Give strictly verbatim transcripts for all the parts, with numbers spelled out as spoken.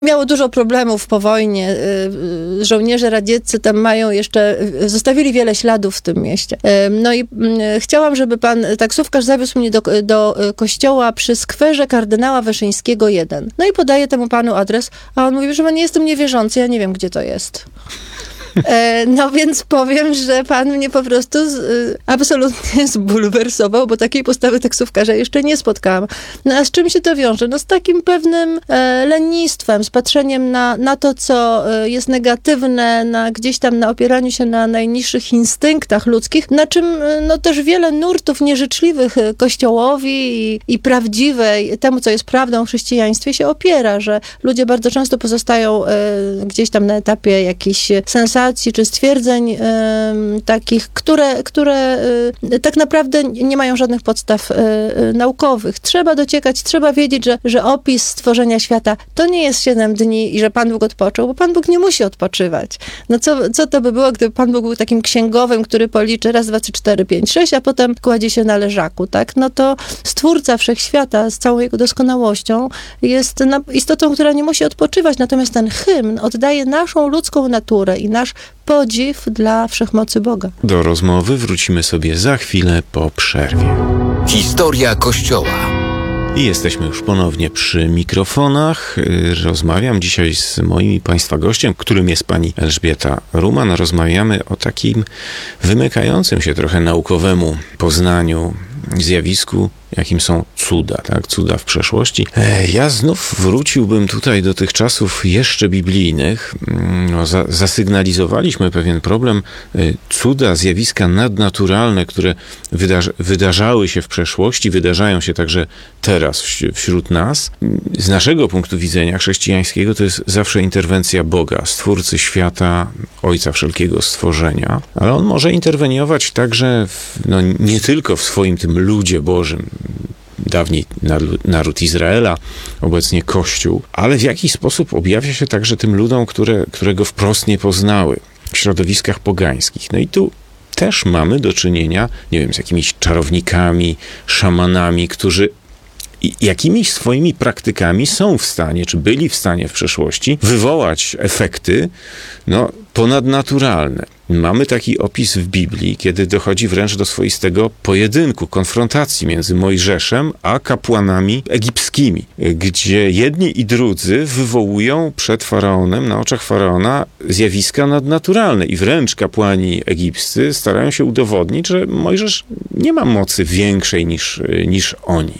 Miało dużo problemów po wojnie. Żołnierze radzieccy tam mają jeszcze, zostawili wiele śladów w tym mieście. No i chciałam, żeby pan taksówkarz zawiózł mnie do, do kościoła przy skwerze kardynała Wyszyńskiego jeden. No i podaję temu panu adres, a on mówi, że ja nie jestem niewierzący, ja nie wiem, gdzie to jest. No więc powiem, że pan mnie po prostu z, absolutnie zbulwersował, bo takiej postawy taksówkarza jeszcze nie spotkałam. No a z czym się to wiąże? No z takim pewnym e, lenistwem, z patrzeniem na, na to, co jest negatywne, na gdzieś tam na opieraniu się na najniższych instynktach ludzkich, na czym no też wiele nurtów nieżyczliwych Kościołowi i, i prawdziwej, temu, co jest prawdą w chrześcijaństwie, się opiera, że ludzie bardzo często pozostają e, gdzieś tam na etapie jakichś sensacji, czy stwierdzeń y, takich, które, które y, tak naprawdę nie mają żadnych podstaw y, y, naukowych. Trzeba dociekać, trzeba wiedzieć, że, że opis stworzenia świata to nie jest siedem dni i że Pan Bóg odpoczął, bo Pan Bóg nie musi odpoczywać. No co, co to by było, gdyby Pan Bóg był takim księgowym, który policzy raz, dwa, trzy, cztery, pięć, sześć, a potem kładzie się na leżaku, tak? No to Stwórca Wszechświata z całą jego doskonałością jest istotą, która nie musi odpoczywać, natomiast ten hymn oddaje naszą ludzką naturę i nasz podziw dla wszechmocy Boga. Do rozmowy wrócimy sobie za chwilę po przerwie. Historia Kościoła. I jesteśmy już ponownie przy mikrofonach. Rozmawiam dzisiaj z moim i Państwa gościem, którym jest pani Elżbieta Ruman. Rozmawiamy o takim wymykającym się trochę naukowemu poznaniu zjawisku, jakim są cuda, tak? Cuda w przeszłości. Ja znów wróciłbym tutaj do tych czasów jeszcze biblijnych. No, za, zasygnalizowaliśmy pewien problem. Cuda, zjawiska nadnaturalne, które wydarz, wydarzały się w przeszłości, wydarzają się także teraz wśród nas. Z naszego punktu widzenia chrześcijańskiego to jest zawsze interwencja Boga, Stwórcy świata, Ojca wszelkiego stworzenia. Ale On może interweniować także w, no, nie tylko w swoim tym ludzie Bożym, dawniej naród Izraela, obecnie Kościół, ale w jakiś sposób objawia się także tym ludom, które, które go wprost nie poznały, w środowiskach pogańskich. No i tu też mamy do czynienia, nie wiem, z jakimiś czarownikami, szamanami, którzy jakimiś swoimi praktykami są w stanie, czy byli w stanie w przeszłości wywołać efekty, no, ponadnaturalne. Mamy taki opis w Biblii, kiedy dochodzi wręcz do swoistego pojedynku, konfrontacji między Mojżeszem a kapłanami egipskimi, gdzie jedni i drudzy wywołują przed Faraonem, na oczach Faraona, zjawiska nadnaturalne i wręcz kapłani egipscy starają się udowodnić, że Mojżesz nie ma mocy większej niż, niż oni,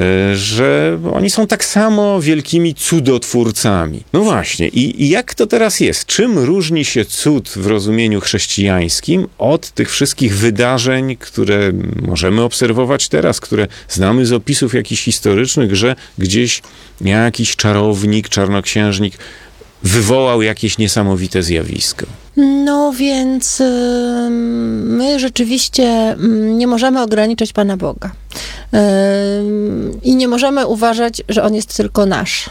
że oni są tak samo wielkimi cudotwórcami. No właśnie, i, i jak to teraz jest? Czym różni się cud w rozumieniu chrześcijańskim od tych wszystkich wydarzeń, które możemy obserwować teraz, które znamy z opisów jakichś historycznych, że gdzieś jakiś czarownik, czarnoksiężnik wywołał jakieś niesamowite zjawisko? No więc y, my rzeczywiście nie możemy ograniczać Pana Boga. Y, I nie możemy uważać, że On jest tylko nasz.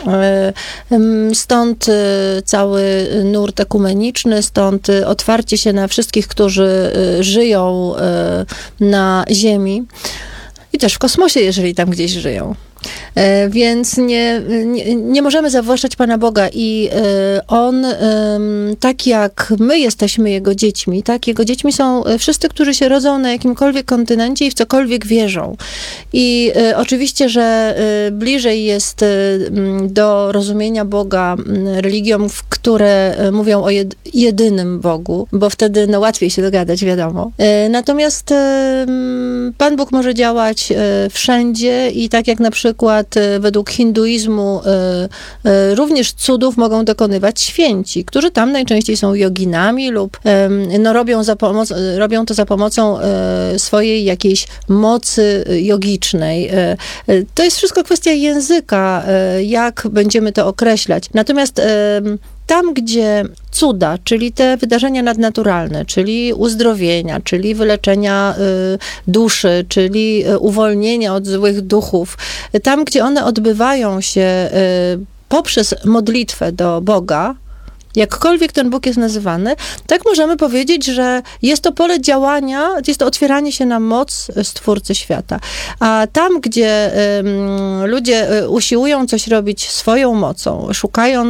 Stąd cały nurt ekumeniczny, stąd otwarcie się na wszystkich, którzy żyją na Ziemi i też w kosmosie, jeżeli tam gdzieś żyją. Więc nie, nie, nie możemy zawłaszczać Pana Boga i On, tak jak my jesteśmy Jego dziećmi, tak, Jego dziećmi są wszyscy, którzy się rodzą na jakimkolwiek kontynencie i w cokolwiek wierzą. I oczywiście, że bliżej jest do rozumienia Boga religiom, które mówią o jedynym Bogu, bo wtedy no, łatwiej się dogadać, wiadomo. Natomiast Pan Bóg może działać wszędzie i tak jak na przykład przykład według hinduizmu y, y, również cudów mogą dokonywać święci, którzy tam najczęściej są joginami lub y, no, robią, za pomoc, robią to za pomocą y, swojej jakiejś mocy jogicznej. Y, y, to jest wszystko kwestia języka, y, jak będziemy to określać. Natomiast y, tam, gdzie cuda, czyli te wydarzenia nadnaturalne, czyli uzdrowienia, czyli wyleczenia y, duszy, czyli y, uwolnienia od złych duchów, tam, gdzie one odbywają się y, poprzez modlitwę do Boga, jakkolwiek ten Bóg jest nazywany, tak możemy powiedzieć, że jest to pole działania, jest to otwieranie się na moc Stwórcy świata. A tam, gdzie y, ludzie usiłują coś robić swoją mocą, szukając